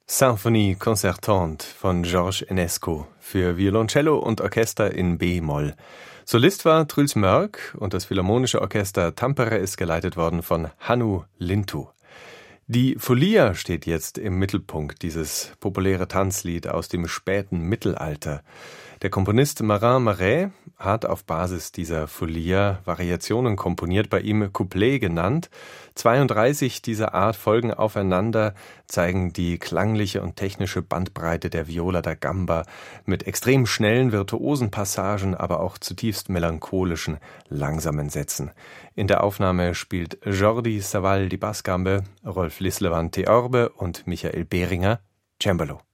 Symphonie concertante von Georges Enesco für Violoncello und Orchester in B-Moll. Solist war Truls Mörk und das Philharmonische Orchester Tampere ist geleitet worden von Hannu Lintu. Die Folia steht jetzt im Mittelpunkt, dieses populäre Tanzlied aus dem späten Mittelalter. Der Komponist Marin Marais hat auf Basis dieser Folia Variationen komponiert, bei ihm Couplet genannt. 32 dieser Art folgen aufeinander, zeigen die klangliche und technische Bandbreite der Viola da Gamba mit extrem schnellen, virtuosen Passagen, aber auch zutiefst melancholischen, langsamen Sätzen. In der Aufnahme spielt Jordi Savall die Bassgambe, Rolf Lislevant Theorbe und Michael Behringer Cembalo.